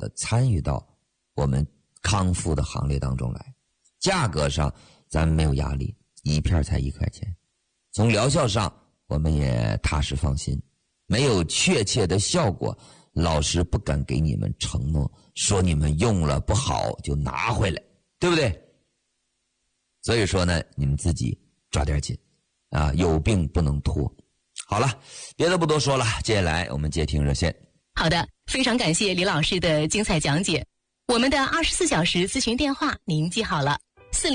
的参与到我们康复的行列当中来。价格上咱们没有压力，一片才1块钱。从疗效上我们也踏实放心，没有确切的效果，老师不敢给你们承诺，说你们用了不好就拿回来，对不对？所以说呢，你们自己抓点紧啊，有病不能拖。好了，别的不多说了，接下来我们接听热线。 好的，非常感谢李老师的精彩讲解。我们的24小时咨询电话您记好了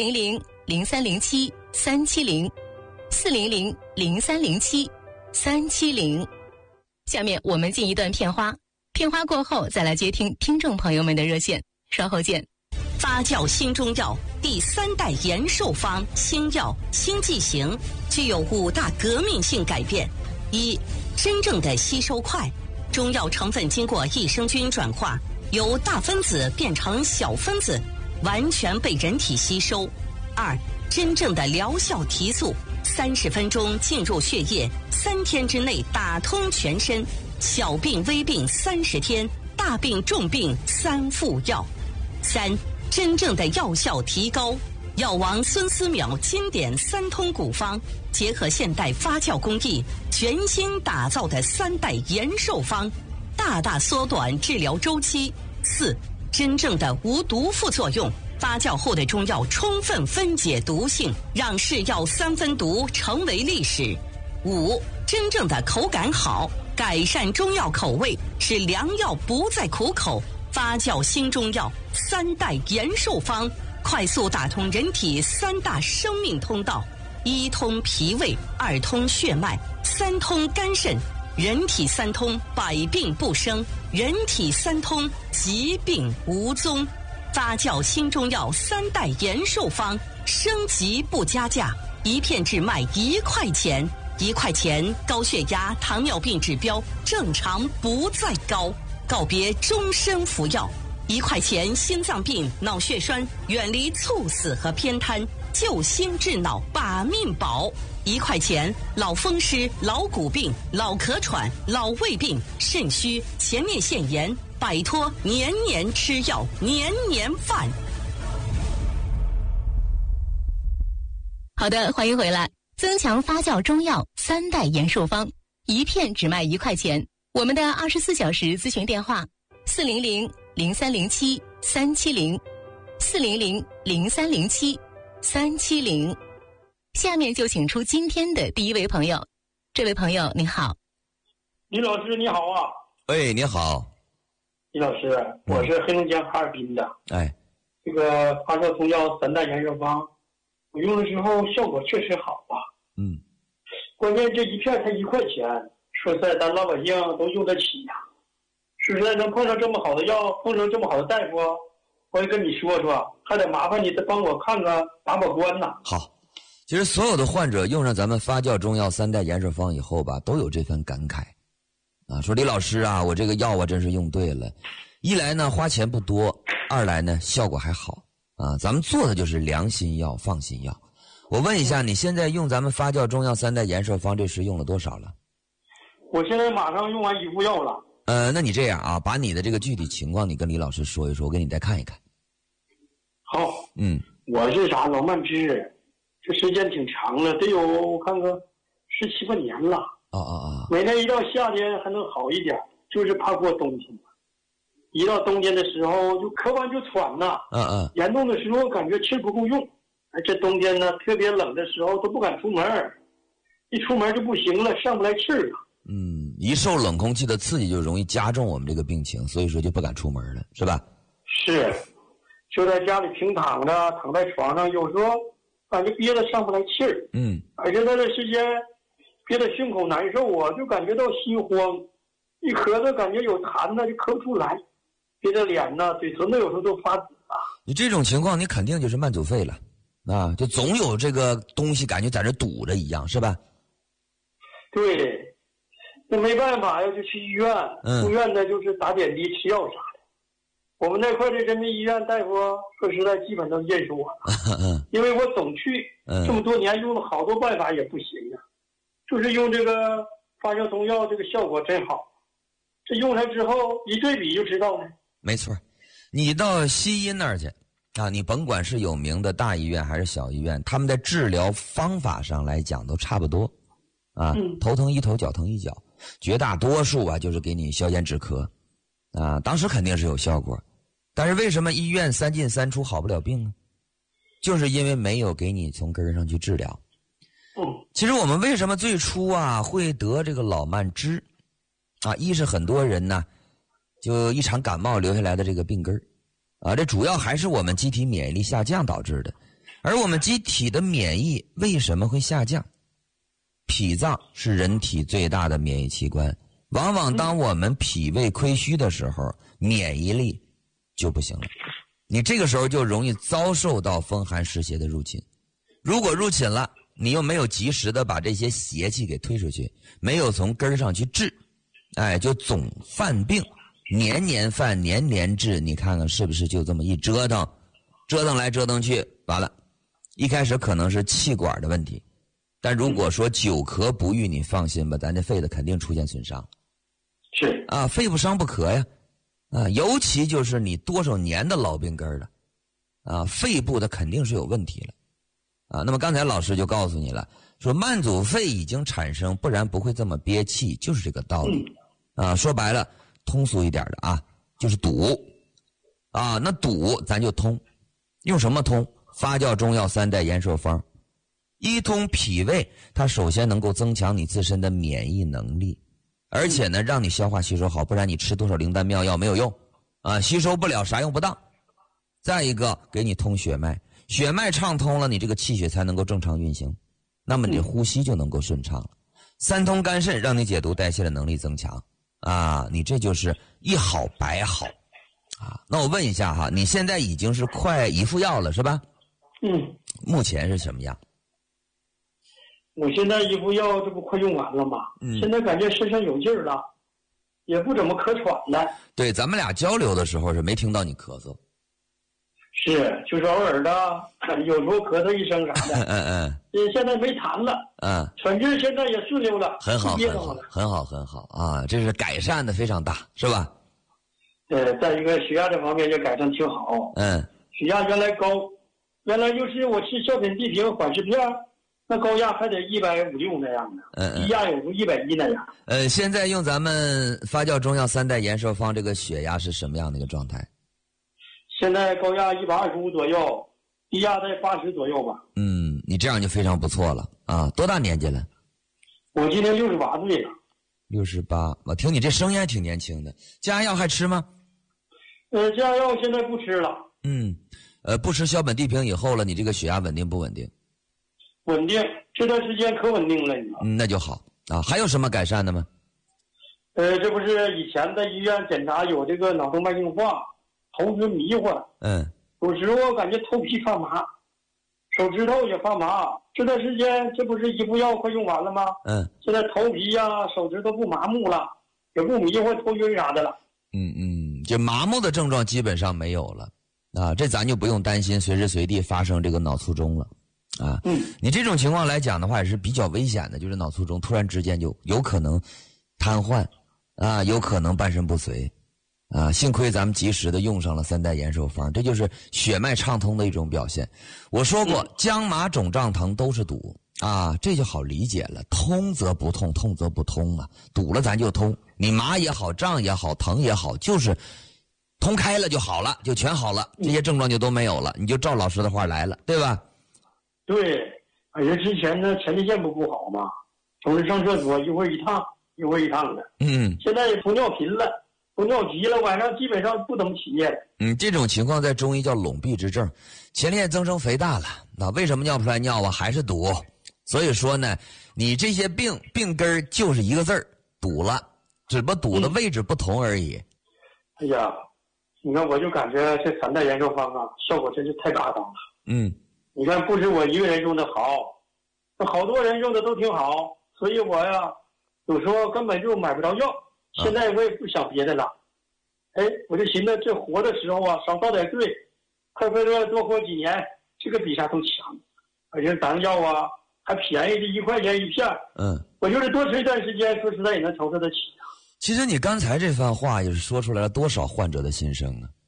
，400-0307-370，400-0307-370。下面我们进一段片花，片花过后再来接听听众朋友们的热线，稍后见。 发酵新中药第3代延寿方新药新剂型具有5大革命性改变：一、真正的吸收快，中药成分经过益生菌转化，由大分子变成小分子，完全被人体吸收；二、真正的疗效提速，30分钟进入血液，3天之内打通全身，小病微病30天，大病重病3副药；三、真正的药效提高，药王孙思邈经典3通古方，结合现代发酵工艺，全新打造的3代延寿方，大大缩短治疗周期。四、真正的无毒副作用，发酵后的中药充分分解毒性，让是药3分毒成为历史。五、真正的口感好，改善中药口味，使良药不再苦口。发酵新中药3代延寿方，快速打通人体3大生命通道：1通脾胃，2通血脉，3通肝肾。人体3通，百病不生；人体3通，疾病无踪。发酵新中药3代延寿方，升级不加价，一片只卖1块钱。1块钱，高血压、糖尿病指标正常不再高。告别终身服药，1块钱心脏病、脑血栓远离猝死和偏瘫，救心治脑把命保。1块钱老风湿、老骨病、老咳喘、老胃病、肾虚、前列腺炎，摆脱年年吃药、年年犯。 好的，欢迎回来。增强发酵中药3代延寿方，一片只卖1块钱。我们的24小时咨询电话：400-0307-370，400-0307-370。下面就请出今天的第一位朋友。这位朋友您好。 李老师你好啊。 哎，你好。 李老师，我是黑龙江哈尔滨的。 哎， 这个发酵中药3代延寿方，我用的时候效果确实好啊。关键这一片才1块钱，说实在咱老百姓都用得起呀。说实在能碰上这么好的药，碰上这么好的大夫，我也跟你说说，还得麻烦你再帮我看看把关呢。 好，其实所有的患者用上咱们发酵中药3代延寿方以后吧，都有这份感慨啊，说李老师啊，我这个药啊真是用对了，一来呢花钱不多，二来呢效果还好啊，咱们做的就是良心药、放心药。我问一下，你现在用咱们发酵中药3代延寿方这时用了多少了？ 我现在马上用完1副药了。 那你这样啊，把你的这个具体情况你跟李老师说一说，我给你再看一看。 好。我是啥老慢支，这时间挺长了，得有我看看17、18年了。每年一到夏天还能好一点，就是怕过冬天。一到冬天的时候就咳完就喘呐。严重的时候感觉气不够用。这冬天呢特别冷的时候都不敢出门，一出门就不行了，上不来气了。 一受冷空气的刺激就容易加重我们这个病情，所以说就不敢出门了，是吧？ 是，就在家里平躺着，躺在床上，有时候感觉憋得上不来气儿。而且那段时间憋得胸口难受啊，就感觉到心慌，一咳嗽感觉有痰呢就咳不出来，憋得脸呢、嘴唇子有时候都发紫啊。 你这种情况你肯定就是慢阻肺了啊，就总有这个东西感觉在这堵着一样，是吧？ 对，那没办法呀，就去医院。住院呢就是打点滴吃药啥的。我们那块的人民医院大夫说实在基本都认识我了。因为我总去，这么多年用了好多办法也不行啊，就是用这个发酵中药这个效果真好。这用上之后一对比就知道了， 没错，你到西医那儿去啊，你甭管是有名的大医院还是小医院，他们在治疗方法上来讲都差不多啊。头疼医头，脚疼医脚，绝大多数啊就是给你消炎止咳啊，当时肯定是有效果。但是为什么医院3进3出好不了病呢？就是因为没有给你从根儿上去治疗。其实我们为什么最初啊会得这个老慢支啊？一是很多人呢就一场感冒留下来的这个病根儿啊，这主要还是我们机体免疫力下降导致的。而我们机体的免疫为什么会下降？脾脏是人体最大的免疫器官，往往当我们脾胃亏虚的时候，免疫力就不行了。你这个时候就容易遭受到风寒湿邪的入侵。如果入侵了，你又没有及时的把这些邪气给推出去，没有从根儿上去治，就总犯病，年年犯，年年治，你看看是不是就这么一折腾，折腾来折腾去，完了，一开始可能是气管的问题，但如果说久咳不愈，你放心吧，咱这肺的肯定出现损伤。 是啊，肺不伤不咳呀。啊，尤其就是你多少年的老病根了，啊，肺部的肯定是有问题了，啊，那么刚才老师就告诉你了，说慢阻肺已经产生，不然不会这么憋气，就是这个道理，啊，说白了，通俗一点的啊，就是堵，啊，那堵咱就通，用什么通？发酵中药3代延寿方，一通脾胃，它首先能够增强你自身的免疫能力。而且呢，让你消化吸收好，不然你吃多少灵丹妙药没有用，啊，吸收不了，啥用不当。再一个，给你通血脉，血脉畅通了，你这个气血才能够正常运行，那么你的呼吸就能够顺畅了。3通肝肾，让你解毒代谢的能力增强，啊，你这就是一好百好，啊。那我问一下哈，你现在已经是快1副药了是吧？目前是什么样？ 我现在1副药这不快用完了吗？现在感觉身上有劲儿了，也不怎么咳喘了。 对，咱们俩交流的时候是没听到你咳嗽。 是，就是偶尔的，有时候咳嗽一声啥的。现在没痰了。喘气现在也顺溜了。 很好，很好啊！这是改善的非常大，是吧？ 再一个血压这方面也改善挺好。血压原来高，原来就是我吃小品地平缓释片。那高压还得150、160那样的，低压有时候110那样。 现在用咱们发酵中药3代延寿方，这个血压是什么样的一个状态？ 现在高压125左右，低压在80左右吧。 你这样就非常不错了啊！多大年纪了？ 我今年68岁了。 68，我听你这声音还挺年轻的。降压药还吃吗？ 降压药现在不吃了。 不吃硝苯地平以后了，你这个血压稳定不稳定？ 稳定，这段时间可稳定了。 那就好啊。还有什么改善的吗？ 这不是以前在医院检查有这个脑动脉硬化，头直迷糊。有时候感觉头皮发麻，手指头也发麻。这段时间这不是1副药快用完了吗？现在头皮呀、手指头不麻木了，也不迷糊、头晕啥的了。 就麻木的症状基本上没有了啊，这咱就不用担心随时随地发生这个脑卒中了。你这种情况来讲的话也是比较危险的，就是脑卒中突然之间就有可能瘫痪啊，有可能半身不遂啊。幸亏咱们及时的用上了3代延寿方，这就是血脉畅通的一种表现。我说过，僵麻肿胀疼都是堵啊，这就好理解了。通则不痛，痛则不通嘛，堵了咱就通。你麻也好，胀也好，疼也好，就是通开了就好了，就全好了，这些症状就都没有了，你就照老师的话来了，对吧？ 对，而且之前呢前列腺不好嘛，总是上厕所一会儿一趟的。现在也投尿频了，投尿急了，晚上基本上不怎么起夜了。 这种情况在中医叫笼闭之症，前列腺增生肥大了，那为什么尿不出来尿啊？还是堵。所以说呢，你这些病根就是一个字儿，堵了，只不过堵的位置不同而已。 哎呀，你看我就感觉这3代延寿方啊，效果真是太大了。你看，不止我一个人用的好，那好多人用的都挺好，所以我呀，有时候根本就买不着药。现在我也不想别的了，我就寻思这活的时候啊，少遭点罪，快多活几年，这个比啥都强。而且咱药啊还便宜，这1块钱1片。我就是多吃一段时间，说实在也能承受得起。 其实你刚才这番话也是说出来了多少患者的心声啊！